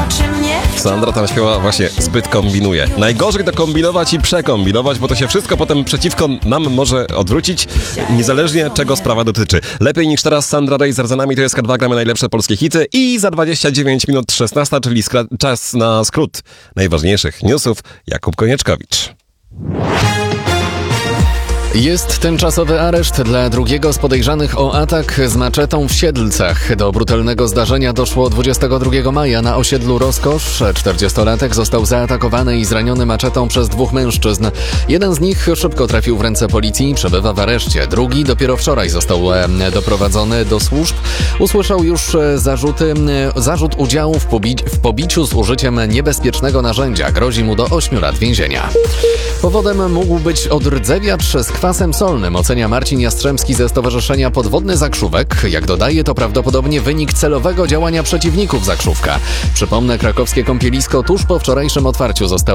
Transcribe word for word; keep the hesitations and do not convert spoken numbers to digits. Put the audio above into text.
oczy mnie. Sandra tam śpiewa właśnie zbyt kombinuje. Najgorzej to kombinować i przekombinować, bo to się wszystko potem przeciwko nam może odwrócić, niezależnie czego sprawa dotyczy. Lepiej niż teraz Sandra Rejzer za nami, to jest K dwa, gramy najlepsze polskie hity i za dwadzieścia dziewięć minut szesnasta, czyli skra- czas na skrót najważniejszych newsów. Jakub Konieczkowicz. Jest tymczasowy areszt dla drugiego z podejrzanych o atak z maczetą w Siedlcach. Do brutalnego zdarzenia doszło dwudziestego drugiego maja na osiedlu Rozkosz. czterdziestolatek został zaatakowany i zraniony maczetą przez dwóch mężczyzn. Jeden z nich szybko trafił w ręce policji i przebywa w areszcie. Drugi dopiero wczoraj został doprowadzony do służb. Usłyszał już zarzuty, zarzut udziału w, pobi- w pobiciu z użyciem niebezpiecznego narzędzia. Grozi mu do ośmiu lat więzienia. Powodem mógł być odrdzewiacz z kwasem solnym, ocenia Marcin Jastrzębski ze Stowarzyszenia Podwodny Zakrzówek. Jak dodaje, to prawdopodobnie wynik celowego działania przeciwników Zakrzówka. Przypomnę, krakowskie kąpielisko tuż po wczorajszym otwarciu zostało